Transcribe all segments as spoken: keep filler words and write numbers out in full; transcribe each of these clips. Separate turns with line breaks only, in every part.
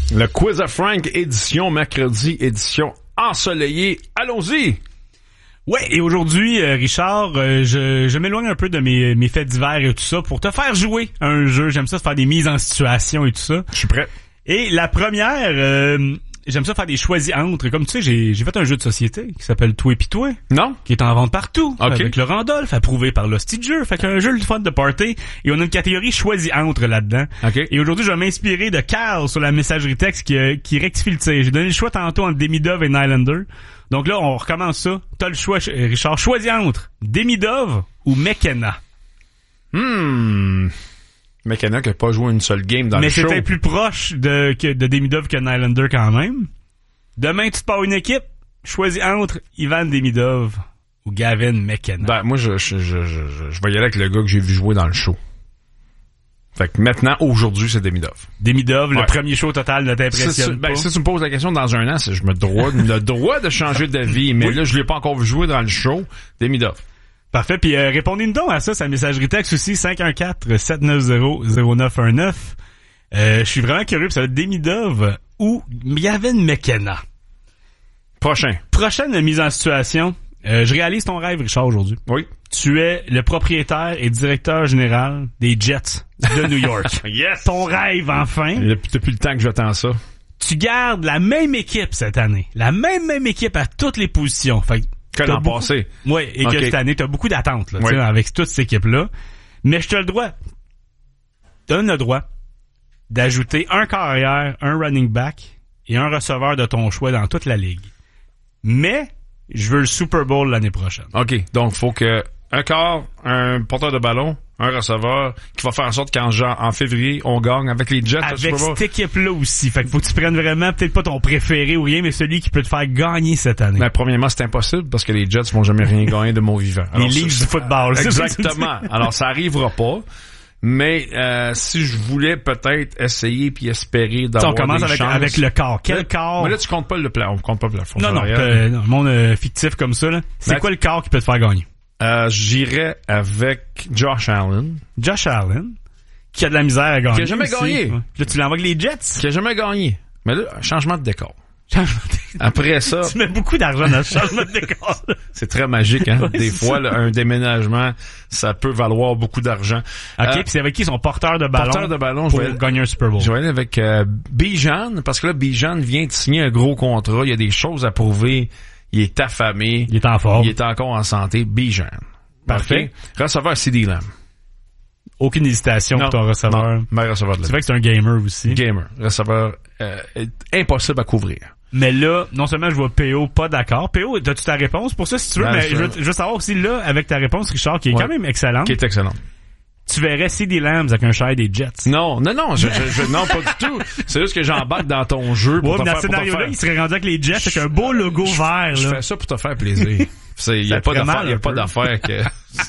Le Quiz à Frank, édition mercredi, édition ensoleillée. Allons-y!
Ouais, et aujourd'hui, euh, Richard, euh, je, je m'éloigne un peu de mes, mes faits divers et tout ça pour te faire jouer à un jeu. J'aime ça, faire des mises en situation et tout ça.
Je suis prêt.
Et la première, euh, j'aime ça faire des choisis entre. Comme tu sais, j'ai, j'ai fait un jeu de société qui s'appelle Toi et pis Toi.
Non?
Qui est en vente partout.
Okay.
Avec le Randolph, approuvé par l'Hostie de jeu. Fait qu'un jeu le fun de party. Et on a une catégorie choisis entre là-dedans.
Okay.
Et aujourd'hui, je vais m'inspirer de Carl sur la messagerie texte qui, euh, qui rectifie le tir. J'ai donné le choix tantôt entre Demidov et Nylander. Donc là, on recommence ça. T'as le choix, Richard. Choisis entre Demidov ou McKenna.
Hmm. McKenna qui n'a pas joué une seule game dans
Mais
le show.
Mais c'était plus proche de, que, de Demidov que Nylander quand même. Demain, tu te pars une équipe. Choisis entre Ivan Demidov ou Gavin McKenna.
Ben, moi, je, je, je, je, je vais y aller avec le gars que j'ai vu jouer dans le show. Fait que maintenant, aujourd'hui, c'est Demidov.
Demidov,
ouais.
Le premier show total ne t'impressionne
si,
pas.
Ben, si tu me poses la question dans un an, c'est, je me droit, le droit de changer d'avis, mais oui. Là, je l'ai pas encore vu jouer dans le show. Demidov.
Parfait. Puis euh, répondez-nous donc à ça, sa messagerie texte aussi, cinq un quatre, sept neuf zéro, zéro neuf un neuf. Euh, je suis vraiment curieux, puis ça va être Demidov ou Gavin McKenna.
Prochain.
Prochaine mise en situation. Euh, je réalise ton rêve, Richard, aujourd'hui.
Oui.
Tu es le propriétaire et directeur général des Jets de New York.
Yes!
Ton rêve, enfin.
Depuis, depuis le temps que j'attends ça.
Tu gardes la même équipe cette année. La même, même équipe à toutes les positions. Fait
que l'an beaucoup... passé.
Oui, et okay. Que cette année, t'as beaucoup d'attentes, là, oui. Avec toute cette équipe-là. Mais je te le droit. T'as le droit d'ajouter un carrière, un running back et un receveur de ton choix dans toute la ligue. Mais, je veux le Super Bowl l'année prochaine.
OK. Donc, faut que un quart, un porteur de ballon, un receveur, qui va faire en sorte qu'en genre, en février, on gagne avec les Jets.
Avec cette équipe-là aussi. Fait que faut que tu prennes vraiment, peut-être pas ton préféré ou rien, mais celui qui peut te faire gagner cette année.
Ben, premièrement, c'est impossible parce que les Jets vont jamais rien gagner de mon vivant.
Alors, les livres du football.
Exactement. Alors, ça arrivera pas. Mais euh, si je voulais peut-être essayer puis espérer d'avoir des chances... On commence
avec, avec le corps. Quel corps?
Mais là, tu comptes pas le plan. On compte pas le plafond.
Non, non. Euh, non, monde euh, fictif comme ça, là. C'est ben, quoi le corps qui peut te faire gagner?
Euh, j'irais avec Josh Allen.
Josh Allen, qui a de la misère à gagner.
Qui a jamais aussi. gagné.
Ouais. Là, tu l'envoies avec les Jets.
Qui a jamais gagné. Mais là, changement de décor. Après ça...
Tu mets beaucoup d'argent dans le changement de décor.
C'est très magique, hein.
Ouais,
des fois, là, un déménagement, ça peut valoir beaucoup d'argent.
OK, euh, puis c'est avec qui son porteur de ballon?
Porteur de ballon,
pour
je vais
gagner un Super Bowl.
Je vais aller avec euh, Bijan, parce que là, Bijan vient de signer un gros contrat. Il y a des choses à prouver. Il est affamé.
Il est en forme.
Il est encore en santé. Bijan.
Parfait.
Okay. Receveur CeeDee Lamb.
Aucune hésitation
non,
pour ton receveur.
Non, mais receveur de la
C'est vrai que c'est un gamer aussi.
Gamer. Receveur euh, impossible à couvrir.
Mais là, non seulement je vois P O pas d'accord. P O, as-tu ta réponse pour ça si tu veux?
Ben,
mais
je...
je, veux, je veux savoir aussi là, avec ta réponse, Richard, qui est ouais. quand même excellente.
Qui est excellente.
Tu verrais CeeDee Lamb avec un share des Jets.
Non, non, non, je, je, je, non, pas du tout. C'est juste que j'embarque dans ton jeu pour
ouais,
te
mais
faire,
dans ce scénario-là,
faire...
il serait rendu avec les Jets avec un beau logo
je,
vert.
Je
là.
fais ça pour te faire plaisir. Il y a pas d'affaire, il y a pas d'affaire que...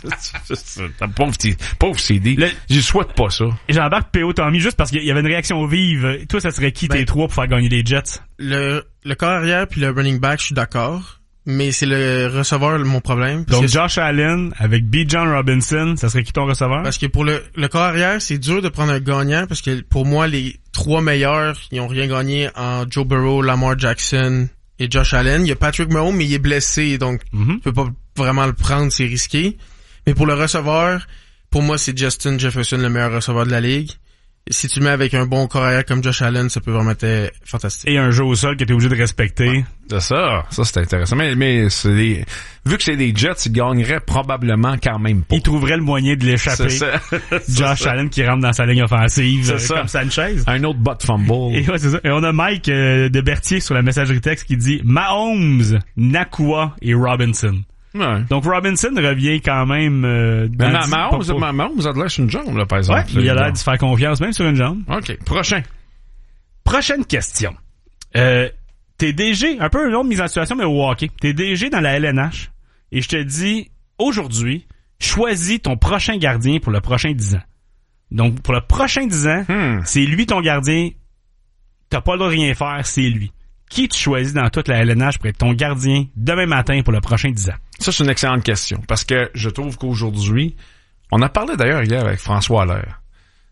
T'as pauvre, pauvre C D. Le... Je souhaite pas ça.
J'embarque P O Tommy juste parce qu'il y avait une réaction vive. Toi, ça serait qui ben, tes trois pour faire gagner les Jets?
Le, le corps arrière puis le running back, je suis d'accord. Mais c'est le receveur mon problème.
Donc
que
Josh Allen avec Bijan Robinson, ça serait qui ton receveur?
Parce que pour le, le corps arrière, c'est dur de prendre un gagnant parce que pour moi, les trois meilleurs, ils ont rien gagné en Joe Burrow, Lamar Jackson et Josh Allen. Il y a Patrick Mahomes, mais il est blessé, donc mm-hmm. tu peux pas vraiment le prendre, c'est risqué. Mais pour le receveur, pour moi, c'est Justin Jefferson, le meilleur receveur de la ligue. Et si tu le mets avec un bon corps arrière comme Josh Allen, ça peut vraiment être fantastique.
Et un jeu au sol que t'es obligé de respecter.
Ouais. C'est ça, ça c'est intéressant. Mais, mais c'est des... vu que c'est des Jets, ils gagneraient probablement quand même pas.
Ils trouveraient le moyen de l'échapper.
C'est ça.
Josh
ça.
Allen qui rentre dans sa ligne offensive
c'est
euh,
ça.
comme Sanchez.
Un autre bot fumble.
Et, ouais, c'est ça. Et on a Mike euh, de Berthier sur la messagerie texte qui dit Mahomes, Nakua et Robinson.
Ouais.
Donc Robinson revient quand même euh, dans
mais Mahomes, Mahomes, Mahomes a de l'air sur une jambe là par exemple.
Ouais, il a l'air de se faire confiance même sur une jambe.
OK, prochain.
Prochaine question. Euh t'es D G, un peu une autre mise en situation mais au hockey. T'es D G dans la L N H et je te dis aujourd'hui, choisis ton prochain gardien pour le prochain dix ans. Donc pour le prochain dix ans, hmm. c'est lui ton gardien. T'as pas le droit de rien faire, c'est lui. Qui tu choisis dans toute la L N H pour être ton gardien demain matin pour le prochain dix ans?
Ça, c'est une excellente question. Parce que je trouve qu'aujourd'hui, on a parlé d'ailleurs hier avec François Allaire.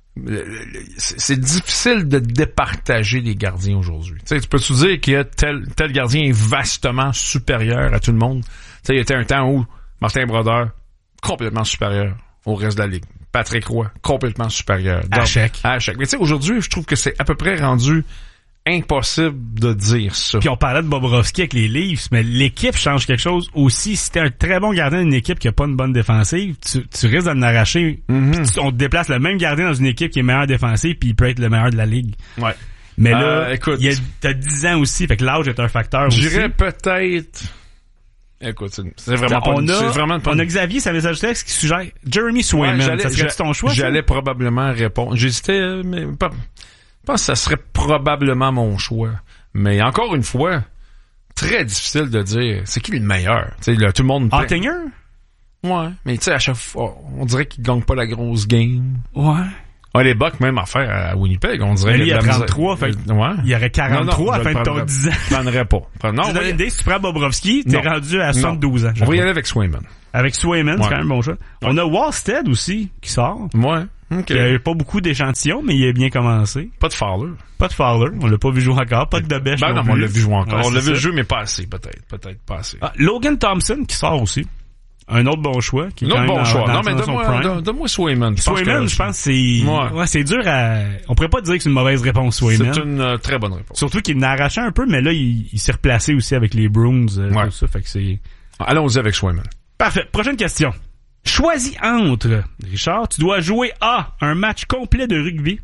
c'est difficile de départager les gardiens aujourd'hui. Tu sais, tu peux te dire qu'il y a tel, tel gardien est vastement supérieur à tout le monde. Tu sais, il y a un temps où Martin Brodeur, complètement supérieur au reste de la ligue. Patrick Roy, complètement supérieur.
À chaque.
À chaque. Mais tu sais, aujourd'hui, je trouve que c'est à peu près rendu impossible de dire ça.
Puis on parlait de Bobrovski avec les Leafs, mais l'équipe change quelque chose aussi. Si t'es un très bon gardien d'une équipe qui a pas une bonne défensive, tu, tu risques d'en arracher. Mm-hmm. Tu, on te déplace le même gardien dans une équipe qui est meilleure défensive, puis il peut être le meilleur de la ligue.
Ouais.
Mais là,
euh, écoute,
il y a, t'as dix ans aussi, fait que l'âge est un facteur aussi.
J'irais peut-être... Écoute, c'est, c'est vraiment
on
pas...
A,
c'est vraiment pas
on a Xavier, ça message texte qui suggère Jeremy Swayman. Ouais, ça serait ton choix?
J'allais ça? probablement répondre. J'hésitais, mais pas... Je pense que ça serait probablement mon choix. Mais encore une fois, très difficile de dire c'est qui le meilleur. Tu sais, là, tout le monde...
Ottinger?
Ouais, mais tu sais, à chaque fois, on dirait qu'il gagne pas la grosse game.
Ouais.
Ouais, les Bucks, même affaire à Winnipeg, on dirait...
Mais lui, il y a trente-trois, fait
ouais.
Il y aurait quarante-trois
non, non,
à la fin de ton dix ans.
Je prendrais pas. Non,
tu donnes une idée, si tu prends Bobrovski, t'es non. rendu à soixante-douze ans.
On va y aller avec Swayman.
Avec Swayman, ouais. C'est quand même bon choix.
Ouais.
On a Wallstead aussi, qui sort.
Ouais. Okay.
Il n'y a pas beaucoup d'échantillons, mais il a bien commencé.
Pas de Fowler.
Pas de Fowler. On l'a pas vu jouer encore. Pas de Debèche.
Ben non,
non
on l'a vu jouer encore.
Ouais,
on l'a vu
ça.
jouer, mais pas assez, peut-être. Peut-être pas assez.
Ah, Logan Thompson, qui sort aussi. Un autre bon choix. Qui est
un autre bon
dans,
choix.
Dans
non, mais donne-moi, donne-moi Swayman.
Swayman, je pense que c'est, ouais. ouais, c'est dur à, on pourrait pas dire que c'est une mauvaise réponse, Swayman.
C'est une euh, très bonne réponse.
Surtout qu'il n'a arraché un peu, mais là, il, il s'est replacé aussi avec les Bruins, euh,
ouais.
tout ça, fait que c'est...
Allons-y avec Swayman.
Parfait. Prochaine question. Choisis entre, Richard, tu dois jouer A, un match complet de rugby,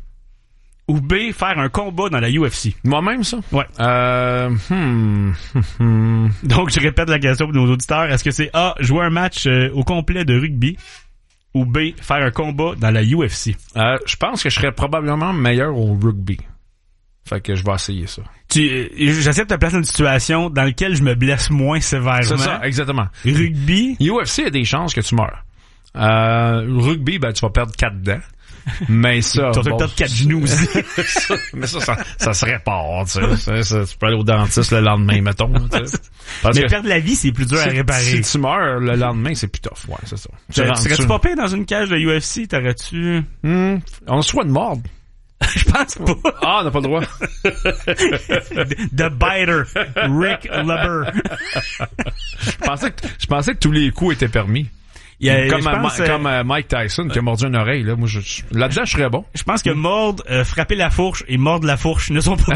ou B, faire un combat dans la U F C.
Moi-même, ça?
Ouais.
Euh, hmm, hmm.
Donc, je répète la question pour nos auditeurs. Est-ce que c'est A, jouer un match euh, au complet de rugby, ou B, faire un combat dans la U F C?
Euh, je pense que je serais probablement meilleur au rugby. Fait que je vais essayer ça.
Tu, euh, j'essaie de te placer dans une situation dans laquelle je me blesse moins sévèrement.
C'est ça, exactement.
Rugby.
U F C, il y a des chances que tu meurs. Euh, rugby, ben, tu vas perdre quatre dents. Mais ça.
Tu as bon, peut-être quatre genoux aussi.
ça, mais ça, ça, ça se répare, tu sais. Ça, ça, tu peux aller au dentiste le lendemain, mettons, tu sais.
Mais que perdre la vie, c'est plus dur
si,
à réparer.
Si tu meurs le lendemain, c'est plus tough, ouais, c'est ça.
Serais-tu pas pire dans une cage de U F C? T'aurais-tu?
Hmm, on se souhaite de mordre.
Je pense pas.
Ah, on n'a pas le droit.
The Biter. Rick Leber.
je pensais que, je pensais que tous les coups étaient permis.
Il y a,
comme
pense,
euh, comme euh, Mike Tyson qui a mordu une oreille, là. Moi, je, je, là-dedans, je serais bon.
Je pense que mordre, euh, frapper la fourche et mordre la fourche ne sont pas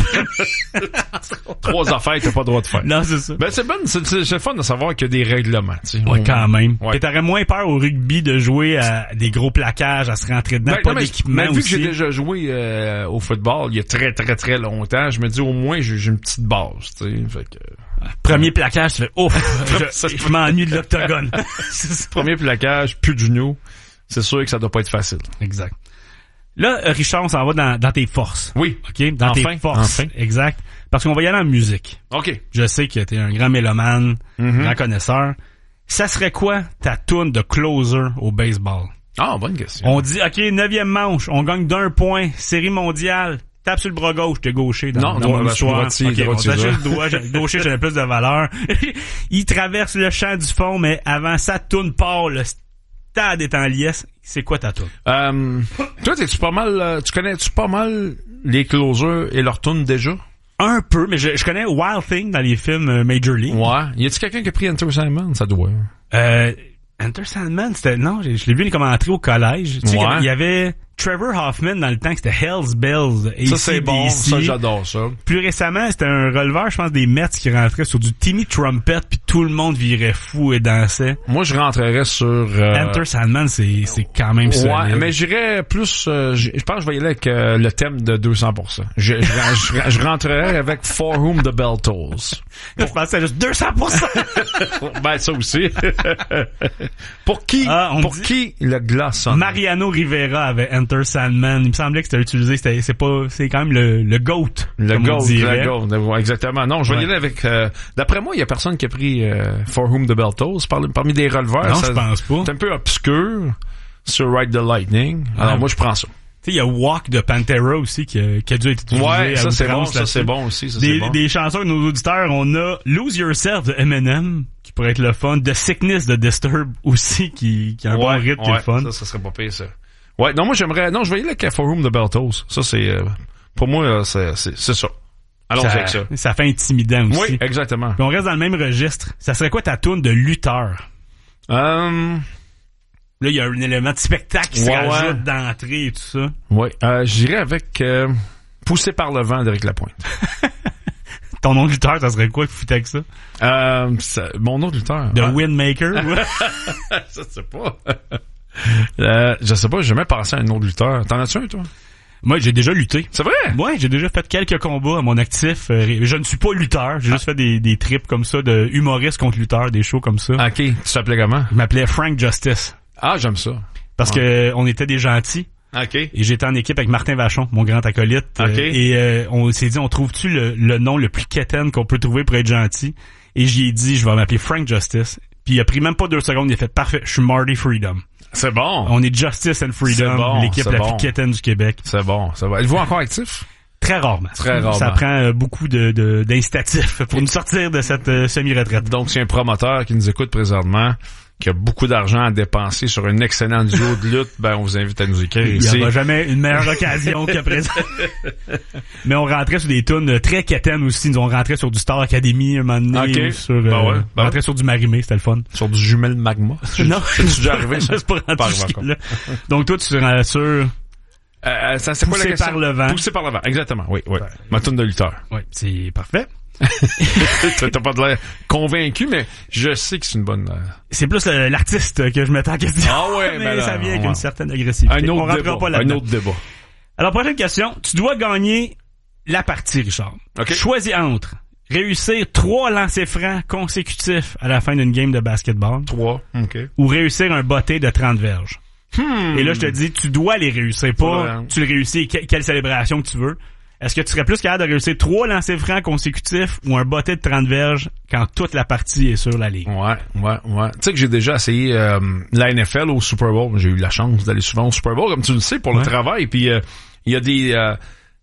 trois affaires que t'as pas le droit de faire.
Non, c'est ça.
Ben, c'est bon, c'est, c'est, c'est fun de savoir qu'il y a des règlements, tu sais.
Ouais,
on...
quand même.
Ouais.
Et t'aurais moins peur au rugby de jouer à des gros plaquages, à se rentrer dedans, ben, pas non, d'équipement
mais, mais vu
aussi.
que j'ai déjà joué euh, au football il y a très, très, très longtemps, je me dis au moins j'ai, j'ai une petite base, tu sais. Fait que...
Premier plaquage, tu fais ouf, je, je m'ennuie de l'octogone.
Premier plaquage, plus de genoux. C'est sûr que ça doit pas être facile.
Exact. Là, Richard, on s'en va dans, dans tes forces.
Oui.
OK? Dans
enfin,
tes forces.
Enfin.
Exact. Parce qu'on va y aller en musique.
OK.
Je sais que t'es un grand mélomane,
mm-hmm.
grand connaisseur. Ça serait quoi ta toune de closer au baseball?
Ah, bonne question.
On dit, OK, neuvième manche, on gagne d'un point, série mondiale. Tape sur le bras gauche, t'es gaucher dans,
non,
dans
droit,
mon
bah,
histoire.
Droitier,
okay,
droitier,
on tâche le droit, le gaucher, j'avais plus de valeur. Il traverse le champ du fond, mais avant ça, tourne part, le stade est en liesse. C'est quoi ta toune?
Euh, toi, t'es-tu pas mal, euh, tu connais-tu pas mal les closers et leur toune déjà?
Un peu, mais je, je connais Wild Thing dans les films Major League.
Ouais. Y a-tu quelqu'un qui a pris Enter Sandman? Ça doit.
Euh, Enter Sandman, c'était, non, je, je l'ai vu les commentaires au collège. Tu sais,
ouais.
il y avait Trevor Hoffman dans le temps, que c'était Hell's Bells.
Ça, c'est bon. Ça, j'adore ça.
Plus récemment, c'était un releveur, je pense, des Mets qui rentrait sur du Timmy Trumpet, puis tout le monde virait fou et dansait.
Moi, je rentrerais sur... Euh...
Enter Sandman, c'est, c'est quand même solide.
Ouais, mais j'irais plus... Euh, je pense que je vais y aller avec euh, le thème de deux cents pour cent. Je, je, je, je rentrerais avec For Whom the Bell Tolls.
Pour... Je pensais juste deux cents pour cent.
Ben, ça aussi. Pour qui,
ah,
pour
dit...
qui le glas sonne?
Mariano Rivera avait Enter Sandman. Il me semblait que c'était utilisé. C'était, c'est pas, c'est quand même le, le GOAT.
Le GOAT, le GOAT. Exactement. Non, je vais
ouais.
y aller avec, euh, d'après moi, il y a personne qui a pris, euh, For Whom the Bell Tolls parmi, parmi des releveurs.
Non,
ça,
je pense pas.
C'est un peu obscur sur Ride the Lightning. Alors, ah, moi, je prends ça.
Tu sais, il y a Walk de Pantera aussi qui a, qui a dû être utilisé.
Ouais, ça c'est bon, ça
là-dessus.
c'est bon aussi. Ça,
des,
c'est bon.
Des chansons de nos auditeurs, on a Lose Yourself de Eminem, qui pourrait être le fun. The Sickness de Disturbed aussi, qui, qui a un
ouais,
bon rythme,
ouais,
qui est le fun.
Ça, ça serait pas pire, ça. Ouais, non, moi, j'aimerais... Non, je vais y aller avec Forum de Beltos. Ça, c'est... Euh, pour moi, c'est, c'est, c'est ça. Allons
ça,
avec ça.
Ça fait intimidant aussi.
Oui, exactement.
Puis on reste dans le même registre. Ça serait quoi ta toune de lutteur?
Euh...
Là, il y a un élément de spectacle qui se
ouais,
rajoute
ouais.
d'entrée et tout ça.
Oui, euh, j'irais avec euh, Poussé par le vent d'Éric Lapointe.
Ton nom de lutteur, ça serait quoi que foutais avec ça?
Euh, ça, mon nom de lutteur.
The
ouais.
Windmaker?
Je sais pas. euh, je sais pas, j'ai jamais pensé à un nom de lutteur. T'en as-tu un, toi?
Moi, j'ai déjà lutté.
C'est vrai?
Ouais, j'ai déjà fait quelques combats à mon actif. Je ne suis pas lutteur. J'ai ah. juste fait des, des trips comme ça de humoriste contre lutteur, des shows comme ça.
OK. Tu t'appelais comment?
Je m'appelais Frank Justice.
Ah, j'aime ça.
Parce ouais. que on était des gentils.
OK.
Et j'étais en équipe avec Martin Vachon, mon grand acolyte.
OK.
Euh, et euh, on s'est dit, on trouve-tu le, le nom le plus quétaine qu'on peut trouver pour être gentil? Et j'y ai dit, je vais m'appeler Frank Justice. Puis il a pris même pas deux secondes, il a fait parfait, je suis Marty Freedom.
C'est bon.
On est Justice and Freedom,
bon,
l'équipe la
bon.
plus quétaine du Québec.
C'est bon, c'est bon. Êtes-vous encore actif?
Très rarement.
Très rarement.
Ça prend euh, beaucoup de, de d'incitatifs pour nous sortir de cette euh, semi-retraite.
Donc, c'est un promoteur qui nous écoute présentement, qui a beaucoup d'argent à dépenser sur un excellent duo de lutte, ben on vous invite à nous écrire
Il
ici.
n'y aura jamais une meilleure occasion que présent. Mais on rentrait sur des tunes très quétaines aussi. Nous on rentrait sur du Star Academy un moment donné.
Okay.
Sur, euh,
ben ouais, ben
on rentrait
ouais.
sur du Marimé, c'était le fun.
Sur du jumelle magma.
Non,
c'est déjà arrivé. Ça.
C'est pas rendu
pas
là. Donc toi tu seras sur
euh, ça c'est quoi la question?
Poussé par le vent.
Poussé par le vent. Exactement. Oui, oui. Ouais. Ma tune de lutteur.
Oui, c'est parfait.
T'as pas de l'air convaincu, mais je sais que c'est une bonne... Euh...
C'est plus le, l'artiste que je mettais en question.
Ah ouais,
mais
ben là,
ça vient avec
ouais.
une certaine agressivité.
Un autre
on
débat.
pas
un autre débat.
Alors, prochaine question. Tu dois gagner la partie, Richard.
Okay.
Choisis entre réussir trois lancers francs consécutifs à la fin d'une game de basketball.
Trois, OK.
Ou réussir un botté de trente verges.
Hmm.
Et là, je te dis, tu dois les réussir, pas
ouais.
tu le réussis, que, quelle célébration que tu veux. Est-ce que tu serais plus capable de réussir trois lancers francs consécutifs ou un botté de trente verges quand toute la partie est sur la ligne?
Ouais, ouais, ouais. Tu sais que j'ai déjà essayé euh, la N F L au Super Bowl. J'ai eu la chance d'aller souvent au Super Bowl, comme tu le sais, pour
ouais.
le travail. Puis il euh, y a des... Euh,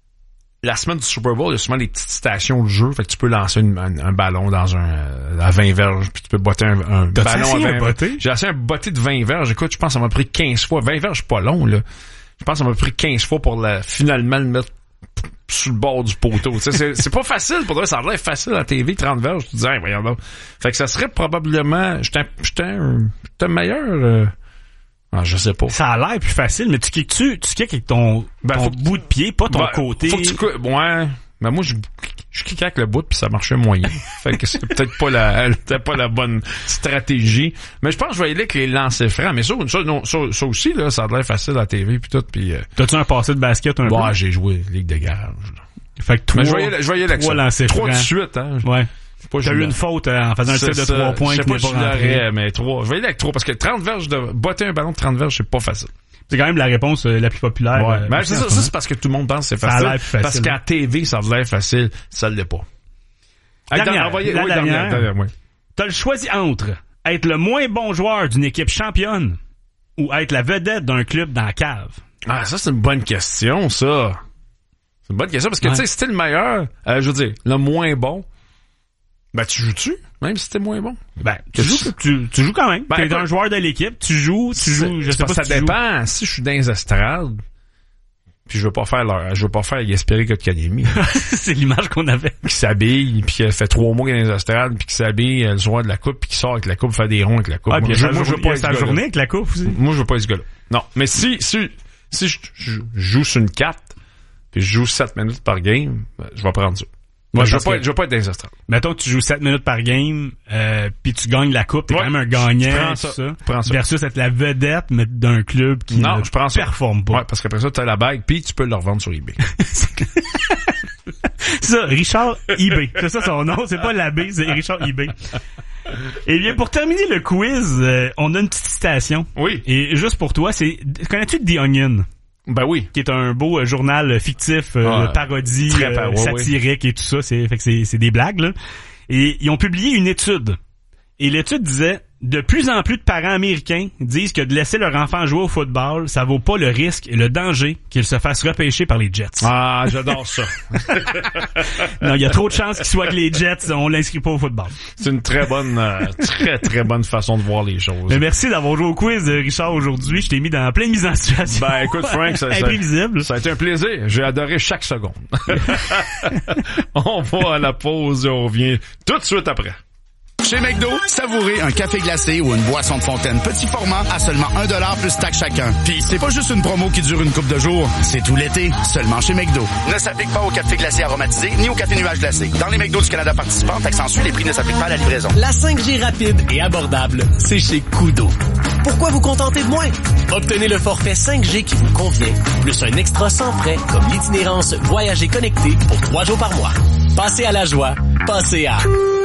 la semaine du Super Bowl, il y a souvent des petites stations de jeu. Fait que tu peux lancer une, un, un ballon dans un euh, à vingt verges, puis tu peux botter un, un ballon à vingt verges. J'ai essayé un botté de vingt verges. Écoute, je pense que ça m'a pris quinze fois. vingt verges, c'est pas long, là. Je pense que ça m'a pris quinze fois pour la, finalement le mettre sur le bord du poteau. Tu sais, c'est, c'est pas facile pour toi, ça a l'air facile à la T V, trente verges, tu te dis, hey, voyons donc. Fait que ça serait probablement, j'étais, j'étais, j'étais meilleur, euh, ah, je sais pas.
Ça a l'air plus facile, mais tu kicks tu, tu kicks avec ton,
ben,
ton
faut
bout de pied, pas ton
ben,
côté.
Faut que tu, ouais. Mais moi, je, je kickais avec le bout puis ça marchait moyen. Fait que c'est peut-être pas la, peut-être pas la bonne stratégie. Mais je pense que je vais y aller avec les lancers francs. Mais ça, ça, non, ça, ça aussi, là, ça a l'air facile à la T V puis tout. Puis, euh,
t'as-tu un passé de basket un
bon,
peu?
j'ai joué Ligue de garage.
Fait que trois,
mais je vais y aller, je vais y aller avec
trois
ça.
lancers
Trois
francs.
de suite, hein.
Ouais.
Pas
T'as eu une faute euh, en faisant un tir de trois points
qui n'est pas
rentré.
Mais trois. Je vais y aller avec trois parce que trente verges de botter un ballon de trente verges, c'est pas facile.
C'est quand même la réponse euh, la plus populaire.
Ouais.
Euh,
mais c'est ça, ça, c'est parce que tout le monde pense que c'est
ça
facile.
A l'air plus facile.
Parce qu'à T V, ça a l'air facile. Ça l'est pas.
Dernière,
hey, envoyez,
la
oui,
dernière.
dernière, dernière oui.
T'as le choisi entre être le moins bon joueur d'une équipe championne ou être la vedette d'un club dans la cave.
Ah, ça, c'est une bonne question, ça. C'est une bonne question parce que, ouais. tu sais, si t'es le meilleur, euh, je veux dire, le moins bon, ben, tu joues-tu? Même si t'es moins bon?
Ben, tu joues, tu, tu joues quand même. Ben, t'es un joueur de l'équipe, tu joues, tu joues, je sais pas
ça
si tu
dépend.
Joues.
Si je suis dans les estrades, puis je veux pas faire leur, je veux pas faire Gaspéry Kotkaniemi.
C'est l'image qu'on avait.
Qui s'habille, puis qui fait trois mois dans les estrades, puis qui s'habille le soir de la coupe, puis qui sort avec la coupe, faire des ronds avec la coupe.
Ah,
moi,
puis
je,
moi, je veux pas être sa journée avec la coupe aussi.
Moi, je veux pas être ce gars-là. Non. Mais si, si, si je, je, je joue sur une quatre, puis je joue sept minutes par game, ben, je vais prendre ça. Moi, ouais, je veux pas, que, je veux pas être dans les estrades.
Mettons que tu joues sept minutes par game, euh, puis tu gagnes la coupe, t'es ouais, quand même un gagnant,
prends ça,
ça,
prends ça.
versus être la vedette, mais d'un club qui
non,
ne
je prends
performe pas.
Ouais, parce qu'après ça, t'as la bague, puis tu peux le revendre sur eBay.
Ça, Richard eBay. C'est ça son nom, c'est pas l'abbé, c'est Richard eBay. Eh bien, pour terminer le quiz, euh, on a une petite citation.
Oui.
Et juste pour toi, c'est, connais-tu The Onion?
Ben oui.
Qui est un beau euh, journal fictif, euh, ah, parodie, euh, ouais, satirique ouais. et tout ça. C'est, fait que c'est, c'est des blagues, là. Et ils ont publié une étude. Et l'étude disait, de plus en plus de parents américains disent que de laisser leur enfant jouer au football, ça vaut pas le risque et le danger qu'il se fasse repêcher par les Jets.
Ah, j'adore ça.
Non, il y a trop de chances qu'il soit que les Jets, on l'inscrit pas au football.
C'est une très bonne, euh, très très bonne façon de voir les choses.
Mais merci d'avoir joué au quiz, Richard, aujourd'hui. Je t'ai mis dans plein de mise en situation.
Ben écoute, Frank, ça, ça,
imprévisible.
Ça a été un plaisir. J'ai adoré chaque seconde. On va à la pause et on revient tout de suite après.
Chez McDo, savourez un café glacé ou une boisson de fontaine petit format à seulement un dollar plus taxe chacun. Puis c'est pas juste une promo qui dure une couple de jours, c'est tout l'été, seulement chez McDo. Ne s'applique pas au café glacé aromatisé ni au café nuage glacé. Dans les McDo du Canada participants, taxe en sus, les prix ne s'appliquent pas à la livraison.
La cinq G rapide et abordable, c'est chez Koodo. Pourquoi vous contenter de moins? Obtenez le forfait cinq G qui vous convient, plus un extra sans frais comme l'itinérance Voyager connecté pour trois jours par mois. Passez à la joie, passez à...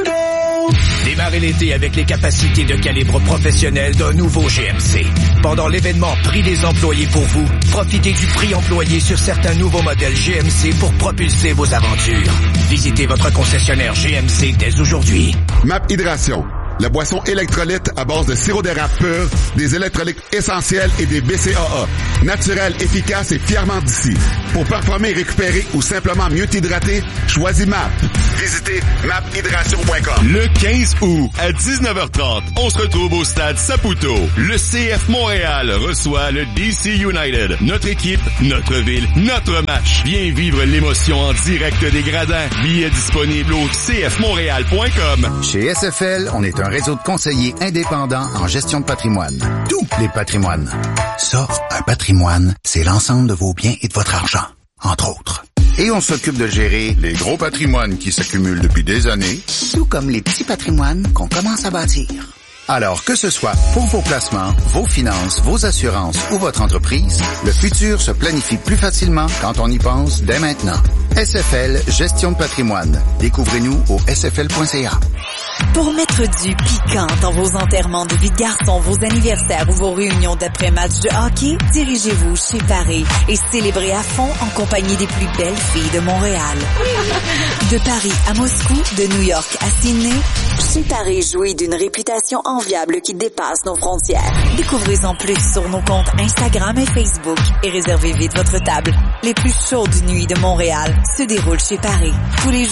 Démarrez l'été avec les capacités de calibre professionnel d'un nouveau G M C. Pendant l'événement Prix des employés pour vous, profitez du prix employé sur certains nouveaux modèles G M C pour propulser vos aventures. Visitez votre concessionnaire G M C dès aujourd'hui.
Map Hydration, la boisson électrolyte à base de sirop d'érable pur, des électrolytes essentiels et des B C A A. Naturel, efficace et fièrement d'ici. Pour performer, récupérer ou simplement mieux t'hydrater, choisis M A P. Visitez map hydration point com.
Le quinze août, à dix-neuf heures trente, on se retrouve au stade Saputo. Le C F Montréal reçoit le D C United. Notre équipe, notre ville, notre match. Viens vivre l'émotion en direct des gradins. Billets disponibles au c f montréal point com.
Chez S F L, on est un réseau de conseillers indépendants en gestion de patrimoine. Tous les patrimoines. Ça, un patrimoine, c'est l'ensemble de vos biens et de votre argent, entre autres. Et on s'occupe de gérer les gros patrimoines qui s'accumulent depuis des années, tout comme les petits patrimoines qu'on commence à bâtir. Alors que ce soit pour vos placements, vos finances, vos assurances ou votre entreprise, le futur se planifie plus facilement quand on y pense dès maintenant. S F L Gestion de patrimoine. Découvrez-nous au s f l point c a.
Pour mettre du piquant dans vos enterrements de vie de garçon, vos anniversaires ou vos réunions d'après-match de hockey, dirigez-vous chez Paris et célébrez à fond en compagnie des plus belles filles de Montréal. De Paris à Moscou, de New York à Sydney, chez Paris jouit d'une réputation enviable qui dépasse nos frontières. Découvrez-en plus sur nos comptes Instagram et Facebook et réservez vite votre table. Les plus chaudes nuits de Montréal se déroulent chez Paris. Tous les